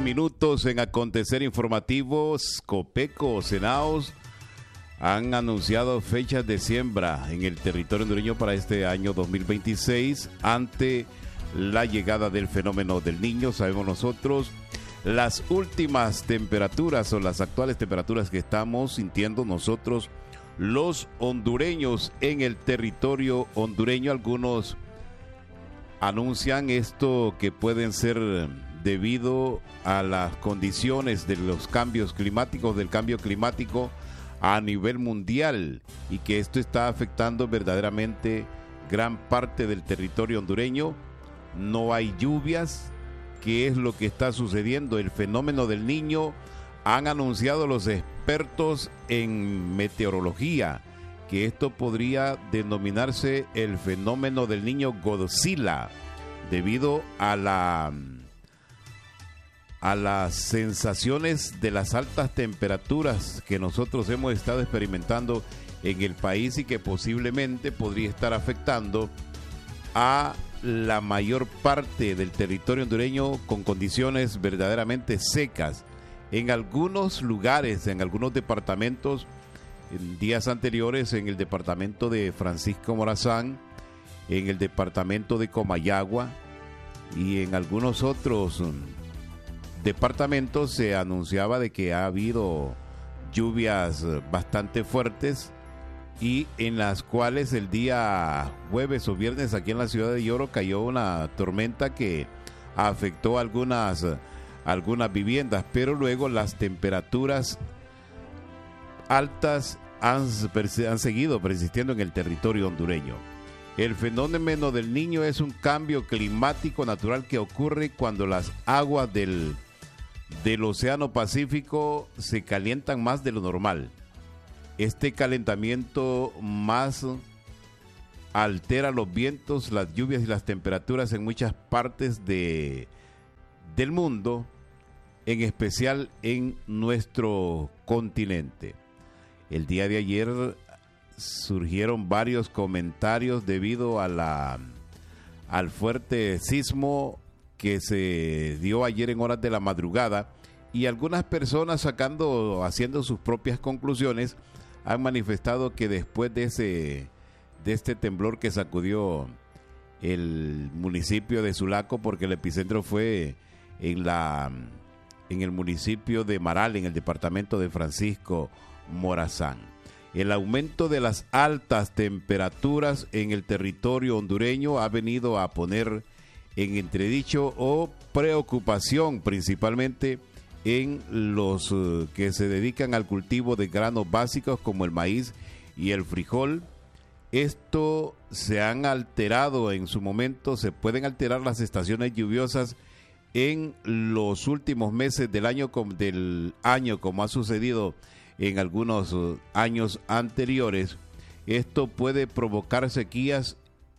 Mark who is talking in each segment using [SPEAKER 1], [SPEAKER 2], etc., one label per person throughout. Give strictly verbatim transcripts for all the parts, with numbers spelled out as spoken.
[SPEAKER 1] minutos en acontecer informativos. Copeco, Senaos han anunciado fechas de siembra en el territorio hondureño para este año dos mil veintiséis ante la llegada del fenómeno del Niño. Sabemos nosotros las últimas temperaturas o las actuales temperaturas que estamos sintiendo nosotros los hondureños en el territorio hondureño. Algunos anuncian esto que pueden ser debido a las condiciones de los cambios climáticos, del cambio climático a nivel mundial, y que esto está afectando verdaderamente gran parte del territorio hondureño. No hay lluvias. ¿Qué es lo que está sucediendo? El fenómeno del Niño, han anunciado los expertos en meteorología que esto podría denominarse el fenómeno del Niño Godzilla, debido a la a las sensaciones de las altas temperaturas que nosotros hemos estado experimentando en el país y que posiblemente podría estar afectando a la mayor parte del territorio hondureño con condiciones verdaderamente secas. En algunos lugares, en algunos departamentos, en días anteriores, en el departamento de Francisco Morazán, en el departamento de Comayagua y en algunos otros departamentos se anunciaba de que ha habido lluvias bastante fuertes, y en las cuales el día jueves o viernes aquí en la ciudad de Yoro cayó una tormenta que afectó algunas, algunas viviendas, pero luego las temperaturas altas han, han seguido persistiendo en el territorio hondureño. El fenómeno del Niño es un cambio climático natural que ocurre cuando las aguas del, del Océano Pacífico se calientan más de lo normal. Este calentamiento más altera los vientos, las lluvias y las temperaturas en muchas partes de, del mundo, en especial en nuestro continente. El día de ayer surgieron varios comentarios debido a la, al fuerte sismo que se dio ayer en horas de la madrugada, y algunas personas sacando, haciendo sus propias conclusiones, han manifestado que después de ese de este temblor que sacudió el municipio de Sulaco, porque el epicentro fue en la en el municipio de Maral, en el departamento de Francisco Morazán. El aumento de las altas temperaturas en el territorio hondureño ha venido a poner en entredicho o preocupación principalmente en los uh, que se dedican al cultivo de granos básicos como el maíz y el frijol. Esto se han alterado en su momento, se pueden alterar las estaciones lluviosas en los últimos meses del año, del año como ha sucedido en algunos uh, años anteriores. Esto puede provocar sequías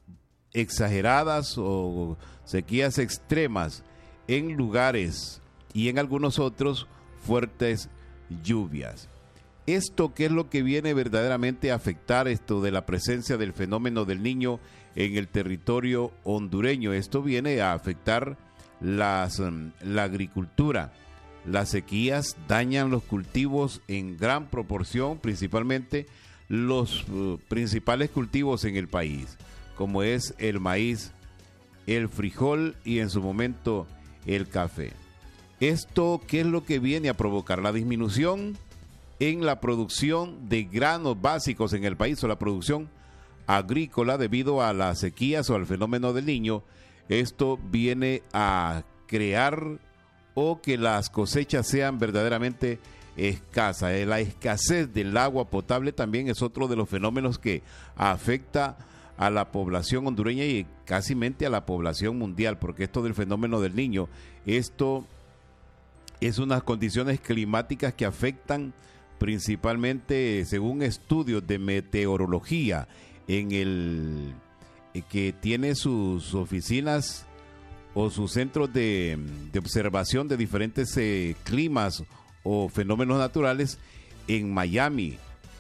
[SPEAKER 1] exageradas o sequías extremas en lugares, y en algunos otros fuertes lluvias. ¿Esto qué es lo que viene verdaderamente a afectar esto de la presencia del fenómeno del Niño en el territorio hondureño? Esto viene a afectar las, la agricultura. Las sequías dañan los cultivos en gran proporción, principalmente los uh, principales cultivos en el país, como es el maíz, el frijol y en su momento el café. ¿Esto qué es lo que viene a provocar? La disminución en la producción de granos básicos en el país, o la producción agrícola, debido a las sequías o al fenómeno del Niño. Esto viene a crear o que las cosechas sean verdaderamente escasas. La escasez del agua potable también es otro de los fenómenos que afecta a la población hondureña y casi mente a la población mundial, porque esto del fenómeno del Niño, esto es unas condiciones climáticas que afectan principalmente, según estudios de meteorología, en el que tiene sus oficinas o sus centros de, de observación de diferentes eh, climas o fenómenos naturales en Miami.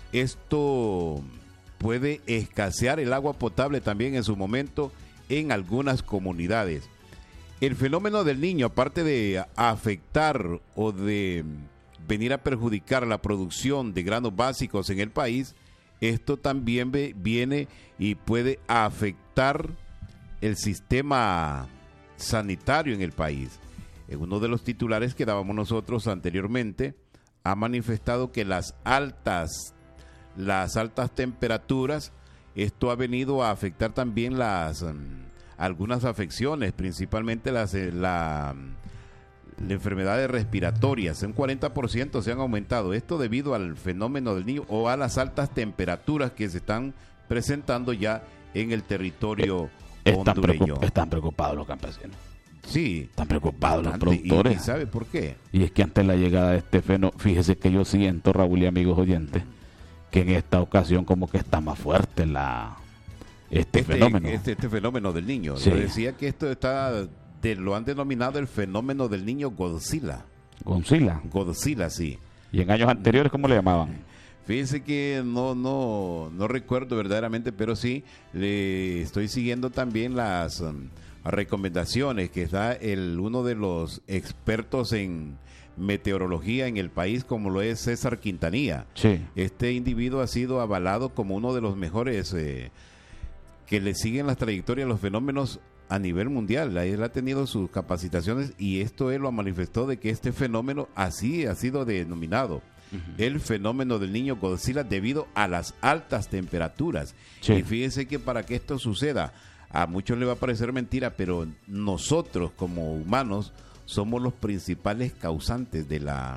[SPEAKER 1] Esto puede escasear el agua potable también en su momento en algunas comunidades. el fenómeno del Niño, aparte de afectar o de venir a perjudicar la producción de granos básicos en el país, esto también ve, viene y puede afectar el sistema sanitario en el país. En uno de los titulares que dábamos nosotros anteriormente, ha manifestado que las altas, las altas temperaturas, esto ha venido a afectar también las um, algunas afecciones, principalmente las eh, la, las enfermedades respiratorias. Un cuarenta por ciento se han aumentado. Esto debido al fenómeno del Niño o a las altas temperaturas que se están presentando ya en el territorio
[SPEAKER 2] están
[SPEAKER 1] hondureño.
[SPEAKER 2] Preocup- están preocupados los campesinos.
[SPEAKER 1] Sí.
[SPEAKER 2] Están preocupados
[SPEAKER 1] Bastante.
[SPEAKER 2] los productores.
[SPEAKER 1] ¿Y, y sabe por qué?
[SPEAKER 2] Y es que ante la llegada de este fenómeno, fíjese que yo siento, Raúl y amigos oyentes, que en esta ocasión como que está más fuerte la este,
[SPEAKER 1] este
[SPEAKER 2] fenómeno.
[SPEAKER 1] Este, este fenómeno del Niño.
[SPEAKER 2] Sí.
[SPEAKER 1] Yo decía que esto está, de, lo han denominado el fenómeno del Niño Godzilla.
[SPEAKER 2] Godzilla.
[SPEAKER 1] Godzilla, sí.
[SPEAKER 2] ¿Y en años anteriores cómo le llamaban?
[SPEAKER 1] Fíjese que no, no, no recuerdo verdaderamente, pero sí le estoy siguiendo también las um, recomendaciones que da el uno de los expertos en meteorología en el país, como lo es César Quintanilla.
[SPEAKER 2] Sí.
[SPEAKER 1] Este individuo ha sido avalado como uno de los mejores eh, que le siguen las trayectorias, los fenómenos a nivel mundial. Él ha tenido sus capacitaciones y esto él lo manifestó de que este fenómeno así ha sido denominado. Uh-huh. El fenómeno del Niño Godzilla debido a las altas temperaturas. Sí. Y fíjese que para que esto suceda, a muchos les va a parecer mentira, pero nosotros como humanos somos los principales causantes de la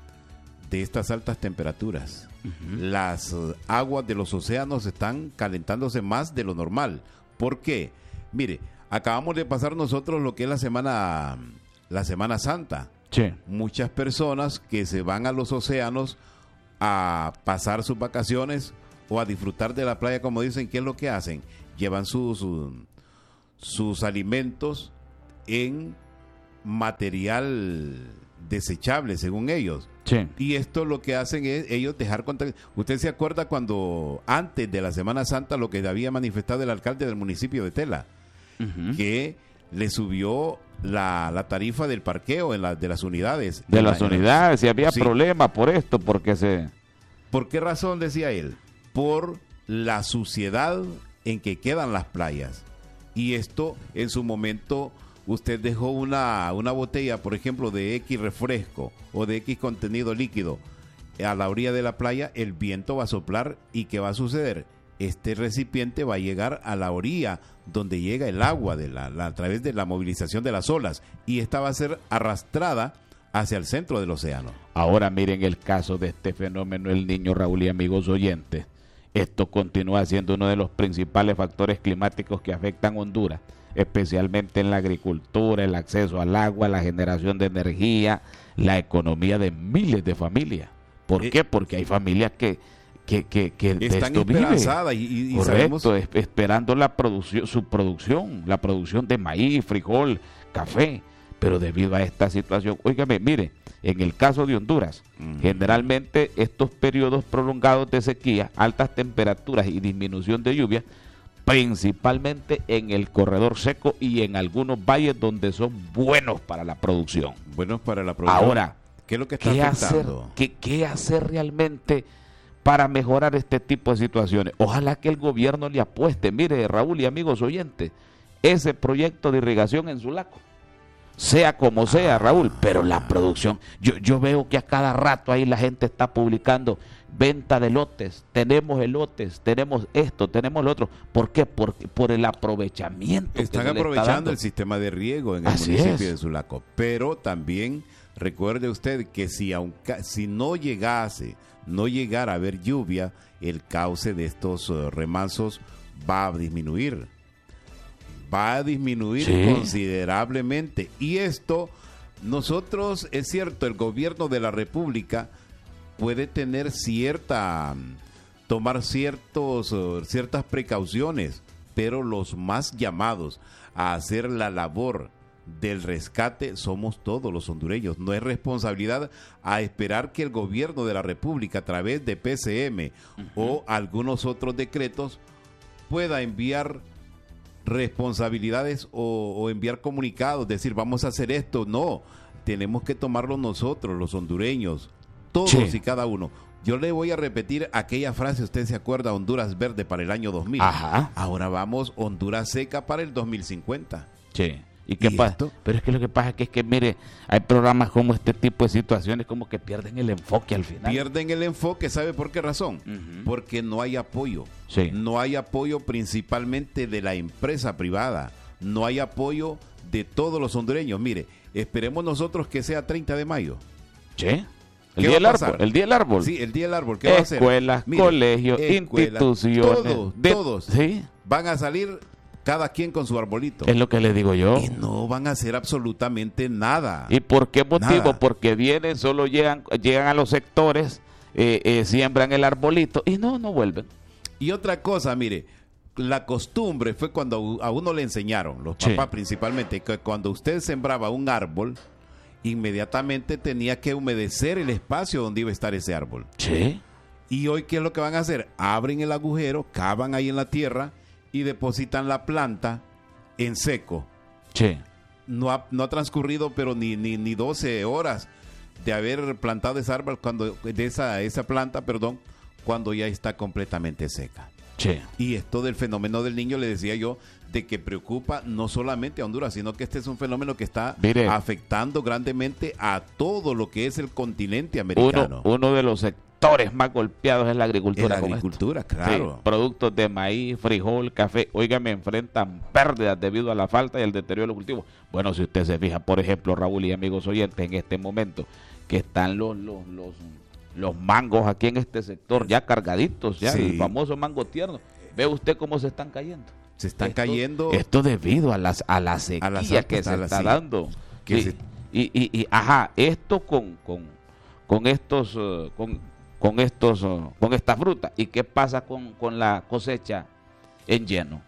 [SPEAKER 1] de estas altas temperaturas. Uh-huh. Las uh, aguas de los océanos están calentándose más de lo normal. ¿Por qué? Mire, acabamos de pasar nosotros lo que es la semana la Semana Santa.
[SPEAKER 2] Sí.
[SPEAKER 1] Muchas personas que se van a los océanos a pasar sus vacaciones o a disfrutar de la playa, como dicen, ¿qué es lo que hacen? Llevan sus sus, sus alimentos en material desechable, según ellos.
[SPEAKER 2] Sí.
[SPEAKER 1] Y esto lo que hacen es ellos dejar contacto. ¿Usted se acuerda cuando antes de la Semana Santa lo que había manifestado el alcalde del municipio de Tela? Uh-huh. Que le subió la, la tarifa del parqueo en la, de las unidades.
[SPEAKER 2] De las la, unidades, si había
[SPEAKER 1] sí.
[SPEAKER 2] problema por esto, porque se...
[SPEAKER 1] ¿Por qué razón decía él? Por la suciedad en que quedan las playas. Y esto en su momento... Usted dejó una, una botella, por ejemplo, de X refresco o de X contenido líquido a la orilla de la playa, el viento va a soplar y ¿qué va a suceder? Este recipiente va a llegar a la orilla donde llega el agua de la, la, a través de la movilización de las olas y esta va a ser arrastrada hacia el centro del océano.
[SPEAKER 2] Ahora miren el caso de este fenómeno, el Niño, Raúl y amigos oyentes. Esto continúa siendo uno de los principales factores climáticos que afectan a Honduras, especialmente en la agricultura, el acceso al agua, la generación de energía, la economía de miles de familias. ¿Por eh, qué? Porque hay familias que, que, que, que
[SPEAKER 1] están esperanzadas y, y, y
[SPEAKER 2] correcto,
[SPEAKER 1] sabemos...
[SPEAKER 2] es, esperando la producción, su producción, la producción de maíz, frijol, café, pero debido a esta situación, óigame, mire, en el caso de Honduras, uh-huh. generalmente estos periodos prolongados de sequía, altas temperaturas y disminución de lluvia, principalmente en el corredor seco y en algunos valles donde son buenos para la producción.
[SPEAKER 1] Buenos para la producción.
[SPEAKER 2] Ahora,
[SPEAKER 1] ¿qué es lo que está
[SPEAKER 2] ¿qué
[SPEAKER 1] afectando?
[SPEAKER 2] Hacer, qué, ¿Qué hacer realmente para mejorar este tipo de situaciones? Ojalá que el gobierno le apueste. Mire, Raúl y amigos oyentes, ese proyecto de irrigación en Sulaco, sea como sea, Raúl, pero la producción, yo, yo veo que a cada rato ahí la gente está publicando venta de lotes, tenemos elotes, tenemos esto, tenemos lo otro. ¿Por qué? Por, por el aprovechamiento.
[SPEAKER 1] Están aprovechando el sistema de riego en el
[SPEAKER 2] Así
[SPEAKER 1] municipio
[SPEAKER 2] es.
[SPEAKER 1] de Sulaco. Pero también recuerde usted que si, aunque, si no llegase, no llegara a haber lluvia, el cauce de estos uh, remansos va a disminuir. Va a disminuir sí. considerablemente. Y esto, nosotros, es cierto, el gobierno de la República puede tener cierta, tomar ciertos, uh, ciertas precauciones, pero los más llamados a hacer la labor del rescate somos todos los hondureños. No es responsabilidad a esperar que el gobierno de la República, a través de P C M uh-huh. o algunos otros decretos, pueda enviar responsabilidades o, o enviar comunicados, decir vamos a hacer esto. No, tenemos que tomarlo nosotros, los hondureños, todos sí. y cada uno. Yo le voy a repetir aquella frase, usted se acuerda, Honduras verde para el año dos mil.
[SPEAKER 2] Ajá.
[SPEAKER 1] Ahora vamos Honduras seca para el dos mil cincuenta.
[SPEAKER 2] Sí. ¿Y qué ¿Y pasa? Esto? Pero es que lo que pasa es que, es que, mire, hay programas como este tipo de situaciones como que pierden el enfoque al final.
[SPEAKER 1] Pierden el enfoque, ¿sabe por qué razón? Uh-huh. Porque no hay apoyo.
[SPEAKER 2] Sí.
[SPEAKER 1] No hay apoyo principalmente de la empresa privada. No hay apoyo de todos los hondureños. Mire, esperemos nosotros que sea treinta de mayo.
[SPEAKER 2] ¿Sí? El día del árbol, el día del árbol.
[SPEAKER 1] Sí, el día del árbol. ¿Qué va a hacer?
[SPEAKER 2] Escuelas, colegios, instituciones.
[SPEAKER 1] Todos,
[SPEAKER 2] de,
[SPEAKER 1] todos
[SPEAKER 2] ¿sí?
[SPEAKER 1] van a salir cada quien con su arbolito.
[SPEAKER 2] Es lo que le digo yo.
[SPEAKER 1] Y no van a hacer absolutamente nada.
[SPEAKER 2] ¿Y por qué motivo?
[SPEAKER 1] Nada.
[SPEAKER 2] Porque vienen, solo llegan, llegan a los sectores, eh, eh, siembran el arbolito y no, no vuelven.
[SPEAKER 1] Y otra cosa, mire, la costumbre fue cuando a uno le enseñaron, los papás sí. principalmente, que cuando usted sembraba un árbol, inmediatamente tenía que humedecer el espacio donde iba a estar ese árbol.
[SPEAKER 2] Sí.
[SPEAKER 1] Y hoy, ¿qué es lo que van a hacer? Abren el agujero, cavan ahí en la tierra y depositan la planta en seco.
[SPEAKER 2] Sí.
[SPEAKER 1] No ha, no ha transcurrido, pero ni, ni, ni doce horas de haber plantado ese árbol, cuando, de esa, esa planta, perdón, cuando ya está completamente seca.
[SPEAKER 2] Sí.
[SPEAKER 1] Y esto del fenómeno del niño, le decía yo, de que preocupa no solamente a Honduras, sino que este es un fenómeno que está
[SPEAKER 2] Mire,
[SPEAKER 1] afectando grandemente a todo lo que es el continente americano.
[SPEAKER 2] Uno, uno de los sectores más golpeados es la agricultura.
[SPEAKER 1] En la agricultura, claro.
[SPEAKER 2] Sí, productos de maíz, frijol, café, oígame, enfrentan pérdidas debido a la falta y el deterioro de los cultivos. Bueno, si usted se fija, por ejemplo, Raúl y amigos oyentes, en este momento, que están los, los, los, los mangos aquí en este sector, ya cargaditos, ya, sí. el famoso mango tierno. ¿Ve usted cómo se están cayendo?
[SPEAKER 1] Se están
[SPEAKER 2] esto,
[SPEAKER 1] cayendo.
[SPEAKER 2] Esto debido a, las, a la sequía a la que se está dando.
[SPEAKER 1] Que
[SPEAKER 2] y,
[SPEAKER 1] se...
[SPEAKER 2] y, y, y, ajá, esto con, con, con estos, uh, con, con estos, uh, con esta fruta. ¿Y qué pasa con, con la cosecha en lleno?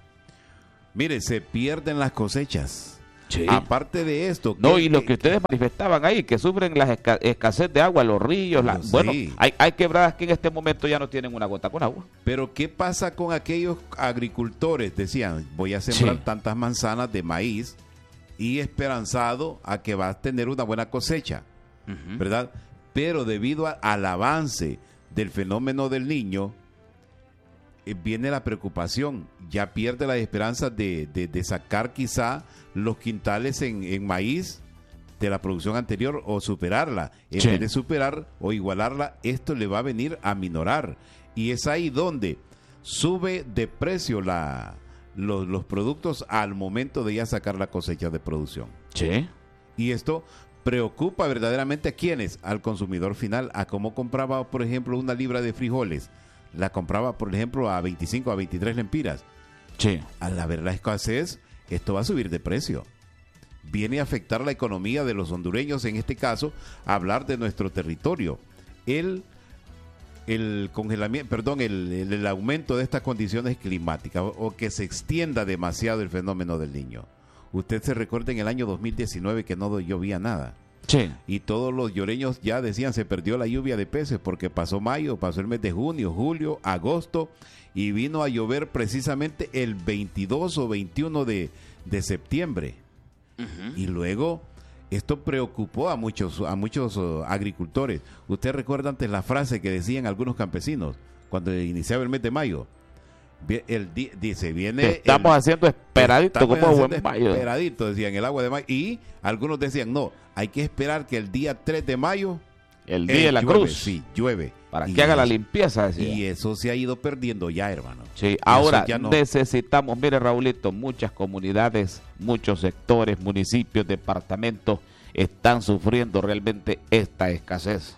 [SPEAKER 1] Mire, se pierden las cosechas.
[SPEAKER 2] Sí.
[SPEAKER 1] Aparte de esto.
[SPEAKER 2] No,
[SPEAKER 1] que,
[SPEAKER 2] y lo
[SPEAKER 1] que,
[SPEAKER 2] que ustedes manifestaban ahí, que sufren la esca escasez de agua, los ríos, la,
[SPEAKER 1] sí.
[SPEAKER 2] bueno, hay, hay quebradas que en este momento ya no tienen una gota con agua.
[SPEAKER 1] Pero ¿qué pasa con aquellos agricultores? Decían, voy a sembrar
[SPEAKER 2] Sí.
[SPEAKER 1] tantas manzanas de maíz y esperanzado a que va a tener una buena cosecha, uh-huh. ¿verdad? Pero debido a, al avance del fenómeno del niño, eh, viene la preocupación, ya pierde la esperanza de, de, de sacar quizá los quintales en, en maíz de la producción anterior o superarla. En
[SPEAKER 2] Sí.
[SPEAKER 1] vez de superar o igualarla, esto le va a venir a minorar. Y es ahí donde sube de precio la, los, los productos al momento de ya sacar la cosecha de producción.
[SPEAKER 2] Sí.
[SPEAKER 1] Y esto preocupa verdaderamente a quienes, al consumidor final, a cómo compraba, por ejemplo, una libra de frijoles. La compraba, por ejemplo, a veinticinco, a veintitrés lempiras.
[SPEAKER 2] Sí.
[SPEAKER 1] Al haber la escasez, esto va a subir de precio. Viene a afectar la economía de los hondureños, en este caso, a hablar de nuestro territorio. El, el congelamiento, perdón, el, el, el aumento de estas condiciones climáticas o, o que se extienda demasiado el fenómeno del niño. Usted se recuerda en el año dos mil diecinueve que no llovía nada.
[SPEAKER 2] Sí.
[SPEAKER 1] Y todos los lloreños ya decían, se perdió la lluvia de peces porque pasó mayo, pasó el mes de junio, julio, agosto y vino a llover precisamente el veintidós o veintiuno de, de septiembre. Uh-huh. Y luego esto preocupó a muchos, a muchos uh, agricultores. Usted recuerda antes la frase que decían algunos campesinos cuando iniciaba el mes de mayo. El, dice, viene
[SPEAKER 2] estamos
[SPEAKER 1] el,
[SPEAKER 2] haciendo esperadito
[SPEAKER 1] estamos
[SPEAKER 2] como
[SPEAKER 1] haciendo
[SPEAKER 2] buen mayo.
[SPEAKER 1] Esperadito, decían, el agua de mayo. Y algunos decían, no, hay que esperar que el día tres de mayo
[SPEAKER 2] el día eh, de la
[SPEAKER 1] llueve,
[SPEAKER 2] cruz
[SPEAKER 1] sí, llueve
[SPEAKER 2] para
[SPEAKER 1] y
[SPEAKER 2] que haga
[SPEAKER 1] eso,
[SPEAKER 2] la limpieza, decía.
[SPEAKER 1] Y eso se ha ido perdiendo ya, hermano.
[SPEAKER 2] Sí, ahora
[SPEAKER 1] no...
[SPEAKER 2] necesitamos, mire Raulito, muchas comunidades, muchos sectores, municipios, departamentos están sufriendo realmente esta escasez.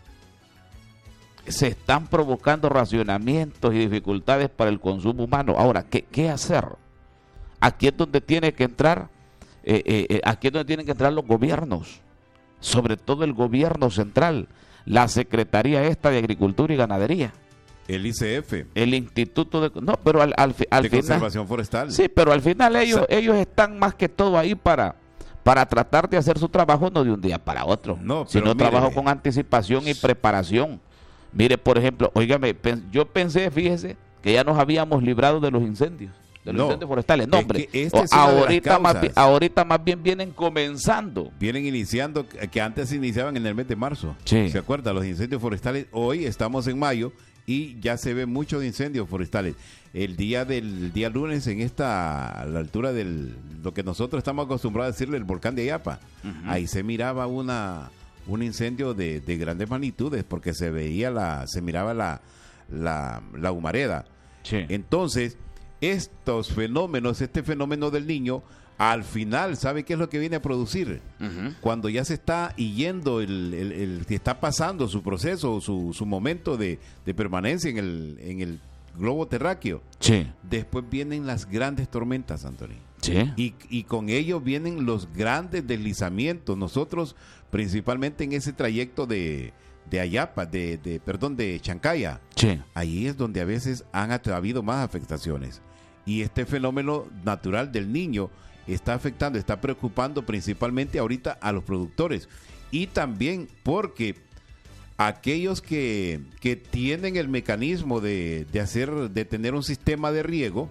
[SPEAKER 2] Se están provocando racionamientos y dificultades para el consumo humano. Ahora, ¿qué, qué hacer? Aquí es donde tiene que entrar, eh, eh, aquí es donde tienen que entrar los gobiernos, sobre todo el gobierno central, la Secretaría esta de Agricultura y Ganadería.
[SPEAKER 1] El I C F.
[SPEAKER 2] El Instituto de... No, pero al, al, al
[SPEAKER 1] de
[SPEAKER 2] final...
[SPEAKER 1] Conservación Forestal.
[SPEAKER 2] Sí, pero al final ellos,
[SPEAKER 1] o sea,
[SPEAKER 2] ellos están más que todo ahí para... para tratar de hacer su trabajo no de un día para otro,
[SPEAKER 1] no,
[SPEAKER 2] sino
[SPEAKER 1] mire,
[SPEAKER 2] trabajo con anticipación y preparación. Mire, por ejemplo, óigame, yo pensé, fíjese, que ya nos habíamos librado de los incendios. de los
[SPEAKER 1] No,
[SPEAKER 2] incendios forestales. No,
[SPEAKER 1] es
[SPEAKER 2] hombre,
[SPEAKER 1] que esta es una de las
[SPEAKER 2] ahorita, más
[SPEAKER 1] causas.
[SPEAKER 2] bien, ahorita más bien vienen comenzando.
[SPEAKER 1] Vienen iniciando, que antes se iniciaban en el mes de marzo.
[SPEAKER 2] Sí.
[SPEAKER 1] ¿Se acuerda? Los incendios forestales. Hoy estamos en mayo y ya se ven muchos incendios forestales. El día del el día lunes, en esta, a la altura del, lo que nosotros estamos acostumbrados a decirle, el volcán de Ayapa, uh-huh. Ahí se miraba una un incendio de, de grandes magnitudes, porque se veía la, se miraba la, la, la humareda.
[SPEAKER 2] Sí.
[SPEAKER 1] Entonces, estos fenómenos, este fenómeno del Niño, al final, ¿sabe qué es lo que viene a producir? Uh-huh. Cuando ya se está yendo, el, el, el, el está pasando su proceso, su, su momento de, de permanencia en el, en el globo terráqueo.
[SPEAKER 2] Sí.
[SPEAKER 1] Después vienen las grandes tormentas, Anthony.
[SPEAKER 2] Sí.
[SPEAKER 1] Y, y con ellos vienen los grandes deslizamientos. Nosotros, principalmente en ese trayecto de, de Ayapa, de, de, perdón, de Chancaya,
[SPEAKER 2] sí.
[SPEAKER 1] Ahí es donde a veces han habido más afectaciones. Y este fenómeno natural del Niño está afectando, está preocupando principalmente ahorita a los productores. Y también porque aquellos que, que tienen el mecanismo de, de hacer, de tener un sistema de riego,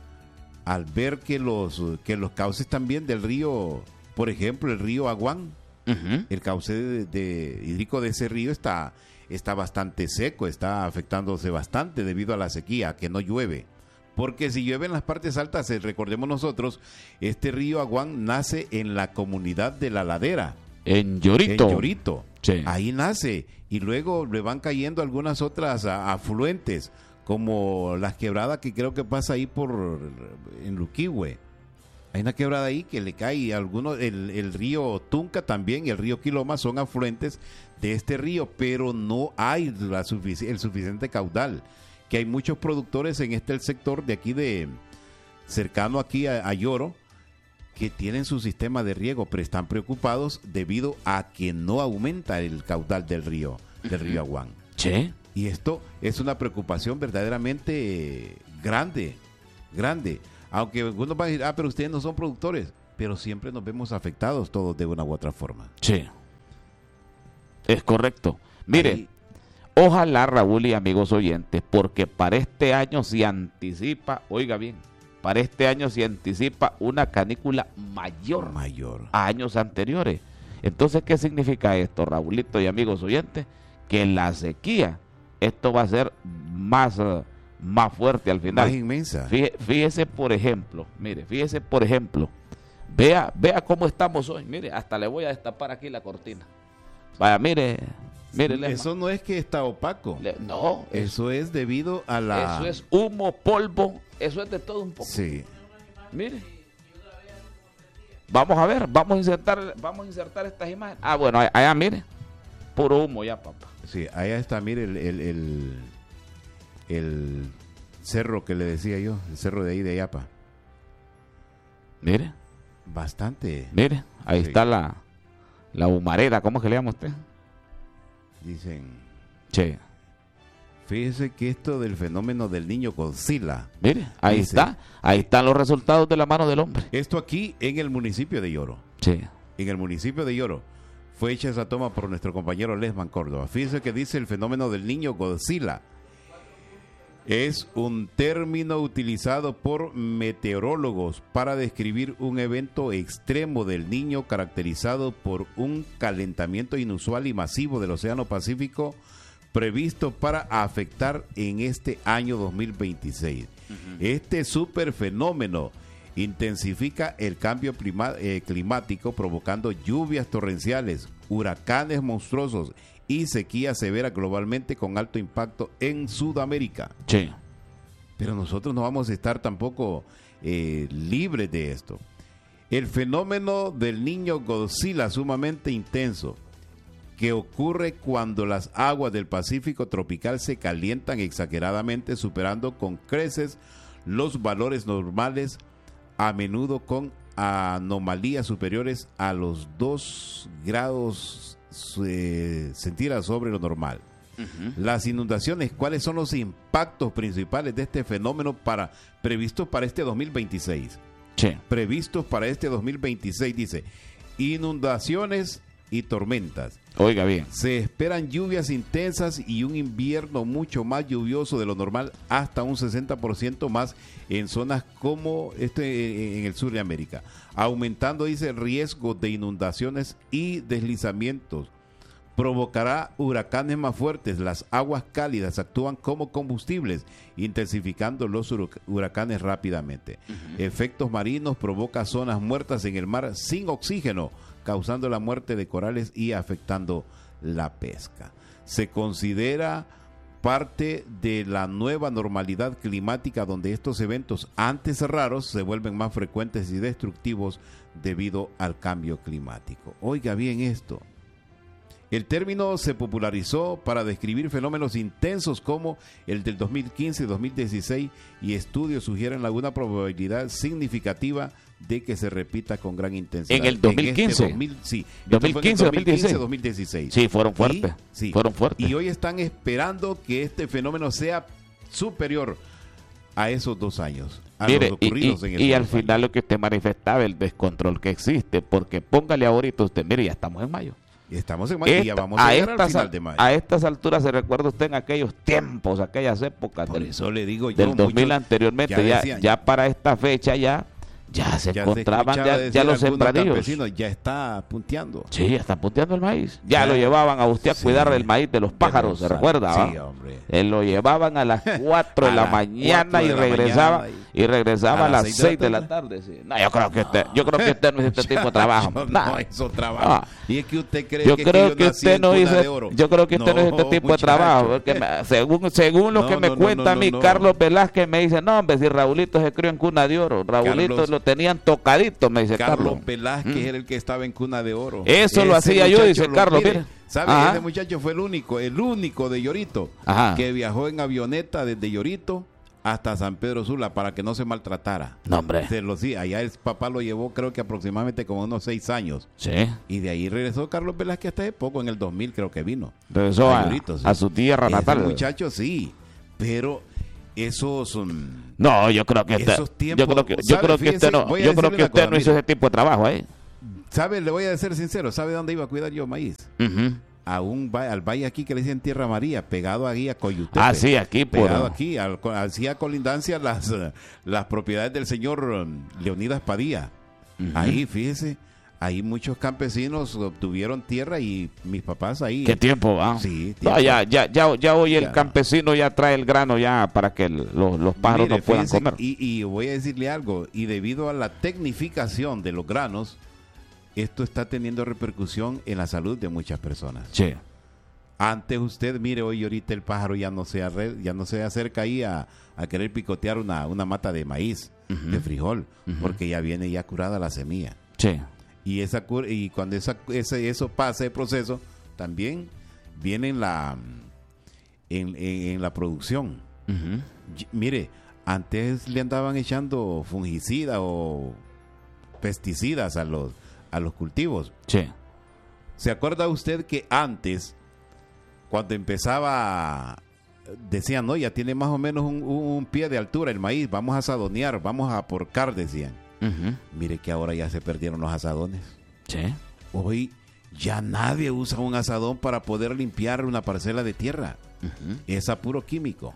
[SPEAKER 1] al ver que los, que los cauces también del río, por ejemplo, el río Aguán, uh-huh. El cauce de, de, hídrico de ese río está, está bastante seco, está afectándose bastante debido a la sequía, que no llueve. Porque si llueve en las partes altas, recordemos nosotros, este río Aguán nace en la comunidad de La Ladera.
[SPEAKER 2] En Llorito.
[SPEAKER 1] En Llorito.
[SPEAKER 2] Sí.
[SPEAKER 1] Ahí nace. Y luego le van cayendo algunas otras a, afluentes, como las quebradas que creo que pasa ahí por en Luquihue. Hay una quebrada ahí que le cae algunos, el, el río Tunca también y el río Quiloma son afluentes de este río, pero no hay la sufici- el suficiente caudal. Que hay muchos productores en este el sector de aquí de cercano aquí a, a Lloro que tienen su sistema de riego, pero están preocupados debido a que no aumenta el caudal del río, del río Aguán.
[SPEAKER 2] Sí.
[SPEAKER 1] Y esto es una preocupación verdaderamente grande, grande. Aunque algunos van a decir, ah, pero ustedes no son productores, pero siempre nos vemos afectados todos de una u otra forma.
[SPEAKER 2] Sí. Es correcto. Mire,
[SPEAKER 1] Ahí,
[SPEAKER 2] ojalá, Raúl y amigos oyentes, porque para este año se anticipa, oiga bien, para este año se anticipa una canícula mayor,
[SPEAKER 1] mayor
[SPEAKER 2] a años anteriores. Entonces, ¿qué significa esto, Raúlito y amigos oyentes? Que la sequía, esto va a ser más, uh, más fuerte al final.
[SPEAKER 1] Más inmensa.
[SPEAKER 2] Fíjese, fíjese, por ejemplo, mire, fíjese, por ejemplo, vea, vea cómo estamos hoy. Mire, hasta le voy a destapar aquí la cortina. Vaya, mire, mire.
[SPEAKER 1] Eso no es que está opaco.
[SPEAKER 2] Le, no.
[SPEAKER 1] Eso es debido a la...
[SPEAKER 2] Eso es humo, polvo, eso es de todo un poco.
[SPEAKER 1] Sí.
[SPEAKER 2] Mire. Vamos a ver, vamos a insertar, vamos a insertar estas imágenes. Ah, bueno, allá, allá mire, puro humo ya, papá.
[SPEAKER 1] Sí, allá está, mire, el, el, el, el cerro que le decía yo, el cerro de ahí de Ayapa.
[SPEAKER 2] Mire.
[SPEAKER 1] Bastante.
[SPEAKER 2] Mire, ahí sí. Está la, la humareda, ¿cómo es que le llama usted?
[SPEAKER 1] Dicen.
[SPEAKER 2] Sí.
[SPEAKER 1] Fíjese que esto del fenómeno del Niño Godzilla.
[SPEAKER 2] Mire, ahí dice, está, ahí están los resultados de la mano del hombre.
[SPEAKER 1] Esto aquí en el municipio de Lloro.
[SPEAKER 2] Sí.
[SPEAKER 1] En el municipio de Lloro. Fue hecha esa toma por nuestro compañero Lesman Córdoba. Fíjese que dice el fenómeno del Niño Godzilla. Es un término utilizado por meteorólogos para describir un evento extremo del Niño caracterizado por un calentamiento inusual y masivo del Océano Pacífico previsto para afectar en este año dos mil veintiséis. Uh-huh. Este superfenómeno intensifica el cambio clima, eh, climático, provocando lluvias torrenciales, huracanes monstruosos y sequía severa globalmente con alto impacto en Sudamérica.
[SPEAKER 2] Sí.
[SPEAKER 1] Pero nosotros no vamos a estar tampoco eh, libres de esto. El fenómeno del Niño Godzilla sumamente intenso, que ocurre cuando las aguas del Pacífico tropical se calientan exageradamente, superando con creces los valores normales, a menudo con anomalías superiores a los dos grados eh, centígrados sobre lo normal. Uh-huh. Las inundaciones, ¿cuáles son los impactos principales de este fenómeno para previstos para este dos mil veintiséis?
[SPEAKER 2] Sí.
[SPEAKER 1] Previstos para este dos mil veintiséis, dice, inundaciones y tormentas.
[SPEAKER 2] Oiga bien.
[SPEAKER 1] Se esperan lluvias intensas y un invierno mucho más lluvioso de lo normal, hasta un sesenta por ciento más en zonas como este en el sur de América, aumentando, dice, el riesgo de inundaciones y deslizamientos. Provocará huracanes más fuertes. Las aguas cálidas actúan como combustibles, intensificando los huracanes rápidamente. Uh-huh. Efectos marinos, provoca zonas muertas en el mar sin oxígeno, causando la muerte de corales y afectando la pesca. Se considera parte de la nueva normalidad climática, donde estos eventos antes raros se vuelven más frecuentes y destructivos debido al cambio climático. Oiga bien esto. El término se popularizó para describir fenómenos intensos como el del dos mil quince y dos mil dieciséis, y estudios sugieren alguna probabilidad significativa de que se repita con gran intensidad.
[SPEAKER 2] En el dos mil quince.
[SPEAKER 1] En este dos mil, sí.
[SPEAKER 2] dos mil quince, dos mil dieciséis.
[SPEAKER 1] dos mil dieciséis.
[SPEAKER 2] Sí, fueron fuertes.
[SPEAKER 1] Y, sí.
[SPEAKER 2] Fueron fuertes.
[SPEAKER 1] Y hoy están esperando que este fenómeno sea superior a esos dos años. A
[SPEAKER 2] Mire,
[SPEAKER 1] los ocurridos
[SPEAKER 2] y, y,
[SPEAKER 1] en esos
[SPEAKER 2] y al
[SPEAKER 1] dos
[SPEAKER 2] final
[SPEAKER 1] años.
[SPEAKER 2] lo que usted manifestaba, el descontrol que existe, porque póngale ahorita usted, mire, ya estamos en mayo.
[SPEAKER 1] Estamos en mayo y ya vamos a,
[SPEAKER 2] a
[SPEAKER 1] llegar
[SPEAKER 2] estas,
[SPEAKER 1] al final de mayo.
[SPEAKER 2] A estas alturas se recuerda usted en aquellos tiempos, aquellas épocas.
[SPEAKER 1] Por
[SPEAKER 2] del,
[SPEAKER 1] eso le digo yo,
[SPEAKER 2] del dos mil
[SPEAKER 1] muchos,
[SPEAKER 2] anteriormente,
[SPEAKER 1] ya,
[SPEAKER 2] ya,
[SPEAKER 1] decían,
[SPEAKER 2] ya para esta fecha ya, ya se
[SPEAKER 1] ya
[SPEAKER 2] encontraban
[SPEAKER 1] se
[SPEAKER 2] ya, ya los sembradíos.
[SPEAKER 1] Ya está punteando.
[SPEAKER 2] Sí, ya están punteando el maíz. Ya,
[SPEAKER 1] ya
[SPEAKER 2] lo llevaban a usted a
[SPEAKER 1] sí,
[SPEAKER 2] cuidar el maíz de los pájaros,
[SPEAKER 1] de los,
[SPEAKER 2] ¿se recuerda?
[SPEAKER 1] Sí, hombre.
[SPEAKER 2] Él lo llevaban a las cuatro de la mañana y regresaba y, y regresaba a las seis de la tarde. Sí. No, yo creo que usted, yo creo que usted no hizo este tipo de trabajo.
[SPEAKER 1] No,
[SPEAKER 2] nah.
[SPEAKER 1] no hizo trabajo.
[SPEAKER 2] Ah.
[SPEAKER 1] Y es que usted cree
[SPEAKER 2] yo
[SPEAKER 1] que,
[SPEAKER 2] creo
[SPEAKER 1] que,
[SPEAKER 2] que
[SPEAKER 1] yo
[SPEAKER 2] usted no hizo, yo creo que usted no, no hizo este tipo
[SPEAKER 1] muchacho.
[SPEAKER 2] de trabajo. Porque me, según según lo
[SPEAKER 1] no,
[SPEAKER 2] que me
[SPEAKER 1] no,
[SPEAKER 2] cuenta
[SPEAKER 1] no,
[SPEAKER 2] a mí
[SPEAKER 1] no, no.
[SPEAKER 2] Carlos Velázquez, me dice, no, hombre, si Raulito se crió en cuna de oro, Raulito
[SPEAKER 1] Carlos,
[SPEAKER 2] lo tenían tocadito, me dice
[SPEAKER 1] Carlos.
[SPEAKER 2] Carlos
[SPEAKER 1] Velázquez
[SPEAKER 2] mm.
[SPEAKER 1] era el que estaba en cuna de oro.
[SPEAKER 2] Eso
[SPEAKER 1] Ese
[SPEAKER 2] lo hacía yo, dice
[SPEAKER 1] lo,
[SPEAKER 2] Carlos,
[SPEAKER 1] mire,
[SPEAKER 2] mire.
[SPEAKER 1] ¿sabe?
[SPEAKER 2] Ajá.
[SPEAKER 1] Ese muchacho fue el único, el único de Llorito,
[SPEAKER 2] Ajá.
[SPEAKER 1] que viajó en avioneta desde Llorito hasta San Pedro Sula para que no se maltratara.
[SPEAKER 2] No, hombre.
[SPEAKER 1] Se lo, sí, allá el papá lo llevó creo que aproximadamente como unos seis años.
[SPEAKER 2] Sí.
[SPEAKER 1] Y de ahí regresó Carlos Velázquez hasta hace poco, en el dos mil creo que vino.
[SPEAKER 2] Regresó a,
[SPEAKER 1] Llorito, sí.
[SPEAKER 2] a su tierra
[SPEAKER 1] Ese
[SPEAKER 2] natal.
[SPEAKER 1] muchacho sí, pero esos um,
[SPEAKER 2] no, yo creo que usted,
[SPEAKER 1] esos tiempos,
[SPEAKER 2] yo creo que, yo
[SPEAKER 1] ¿sabe?
[SPEAKER 2] creo que
[SPEAKER 1] Fíjese,
[SPEAKER 2] usted no,
[SPEAKER 1] voy a
[SPEAKER 2] yo creo
[SPEAKER 1] decirle
[SPEAKER 2] que
[SPEAKER 1] una
[SPEAKER 2] usted
[SPEAKER 1] cosa,
[SPEAKER 2] no hizo
[SPEAKER 1] mire.
[SPEAKER 2] ese tipo de trabajo ahí.
[SPEAKER 1] ¿Sabe? Le voy a ser sincero, ¿sabe dónde iba a cuidar yo maíz?
[SPEAKER 2] Uh-huh.
[SPEAKER 1] A un va- al valle aquí que le dicen Tierra María, pegado ahí a Coyutepe.
[SPEAKER 2] Ah, sí, aquí por
[SPEAKER 1] pegado aquí, al, hacía colindancia las, uh, las propiedades del señor um, Leonidas Padilla. Uh-huh. Ahí, fíjese, ahí muchos campesinos obtuvieron tierra y mis papás ahí.
[SPEAKER 2] ¿Qué tiempo va?
[SPEAKER 1] Sí,
[SPEAKER 2] no,
[SPEAKER 1] tiempo.
[SPEAKER 2] ya, ya, ya, ya hoy el
[SPEAKER 1] Ya.
[SPEAKER 2] campesino ya trae el grano ya para que el- los, los pájaros
[SPEAKER 1] Mire,
[SPEAKER 2] no puedan
[SPEAKER 1] fíjese,
[SPEAKER 2] comer.
[SPEAKER 1] Y, y voy a decirle algo, y debido a la tecnificación de los granos, esto está teniendo repercusión en la salud de muchas personas.
[SPEAKER 2] Sí.
[SPEAKER 1] Antes usted, mire, hoy ahorita el pájaro ya no se, arre, ya no se acerca ahí a, a querer picotear una, una mata de maíz,
[SPEAKER 2] uh-huh.
[SPEAKER 1] de frijol,
[SPEAKER 2] uh-huh.
[SPEAKER 1] porque ya viene ya curada la semilla.
[SPEAKER 2] Sí.
[SPEAKER 1] Y esa cur- y cuando esa, ese, eso pasa, el proceso, también viene en la, en, en, en la producción.
[SPEAKER 2] Uh-huh.
[SPEAKER 1] Y, mire, antes le andaban echando fungicida o pesticidas a los, a los cultivos.
[SPEAKER 2] Sí.
[SPEAKER 1] ¿Se acuerda usted que antes, cuando empezaba, decían, no, ya tiene más o menos un, un, un pie de altura el maíz, vamos a asadonear, vamos a aporcar, decían?
[SPEAKER 2] Uh-huh.
[SPEAKER 1] Mire que ahora ya se perdieron los asadones.
[SPEAKER 2] Sí.
[SPEAKER 1] Hoy ya nadie usa un asadón para poder limpiar una parcela de tierra.
[SPEAKER 2] Uh-huh.
[SPEAKER 1] Es a puro químico.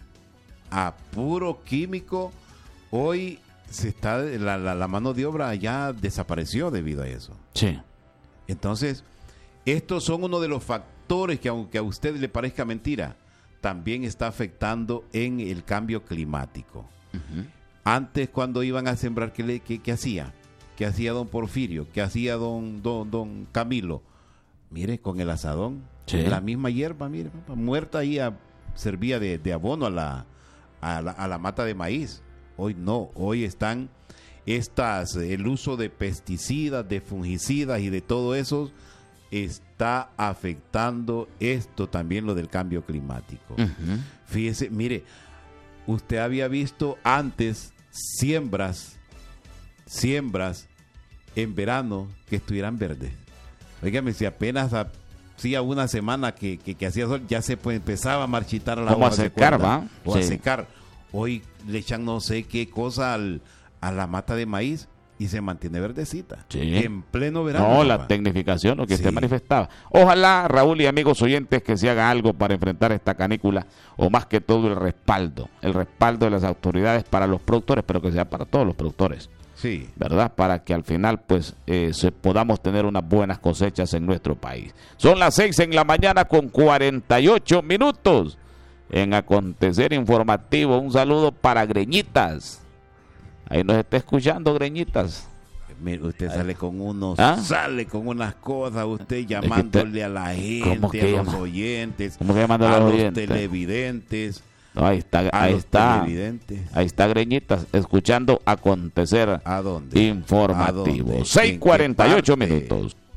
[SPEAKER 1] A puro químico. Hoy se está la, la, la mano de obra ya desapareció debido a eso.
[SPEAKER 2] Sí.
[SPEAKER 1] Entonces, estos son uno de los factores que, aunque a usted le parezca mentira, también está afectando en el cambio climático.
[SPEAKER 2] Uh-huh.
[SPEAKER 1] Antes, cuando iban a sembrar, ¿qué, le, qué, qué hacía? ¿Qué hacía don Porfirio? ¿Qué hacía don, don, don Camilo? Mire, con el asadón,
[SPEAKER 2] sí.
[SPEAKER 1] la misma hierba, mire, muerta ahí a, servía de, de abono a la, a, la, a la mata de maíz. Hoy no, hoy están estas, el uso de pesticidas, de fungicidas y de todo eso está afectando esto también, lo del cambio climático.
[SPEAKER 2] Uh-huh.
[SPEAKER 1] Fíjese, mire, usted había visto antes siembras, siembras en verano que estuvieran verdes. Óigame, si apenas hacía una semana que, que, que hacía sol, ya se pues, empezaba a marchitar la
[SPEAKER 2] hoja.
[SPEAKER 1] hoja.
[SPEAKER 2] A secar, ¿va?
[SPEAKER 1] O
[SPEAKER 2] sí.
[SPEAKER 1] a secar. Hoy le echan no sé qué cosa al, a la mata de maíz y se mantiene verdecita.
[SPEAKER 2] Sí.
[SPEAKER 1] En pleno verano.
[SPEAKER 2] No,
[SPEAKER 1] papá.
[SPEAKER 2] la tecnificación, lo que
[SPEAKER 1] Sí.
[SPEAKER 2] usted manifestaba. Ojalá, Raúl y amigos oyentes, que se haga algo para enfrentar esta canícula, o más que todo el respaldo, el respaldo de las autoridades para los productores, pero que sea para todos los productores,
[SPEAKER 1] Sí.
[SPEAKER 2] ¿verdad? Para que al final, pues, eh, se, podamos tener unas buenas cosechas en nuestro país. Son las seis en la mañana con cuarenta y ocho minutos. En Acontecer Informativo, un saludo para Greñitas. Ahí nos está escuchando, Greñitas.
[SPEAKER 1] Mire, usted sale con unos,
[SPEAKER 2] ¿Ah?
[SPEAKER 1] sale con unas cosas, usted llamándole
[SPEAKER 2] te,
[SPEAKER 1] a la
[SPEAKER 2] ¿cómo
[SPEAKER 1] gente,
[SPEAKER 2] que
[SPEAKER 1] a los
[SPEAKER 2] llama?
[SPEAKER 1] oyentes,
[SPEAKER 2] ¿Cómo que llamando a
[SPEAKER 1] a
[SPEAKER 2] los
[SPEAKER 1] los
[SPEAKER 2] oyentes?
[SPEAKER 1] televidentes.
[SPEAKER 2] No, ahí está,
[SPEAKER 1] a
[SPEAKER 2] ahí
[SPEAKER 1] los
[SPEAKER 2] está,
[SPEAKER 1] televidentes.
[SPEAKER 2] ahí está Greñitas, escuchando Acontecer
[SPEAKER 1] ¿A dónde?
[SPEAKER 2] Informativo.
[SPEAKER 1] ¿A dónde?
[SPEAKER 2] seis cuarenta y ocho
[SPEAKER 1] ¿En qué parte?
[SPEAKER 2] minutos.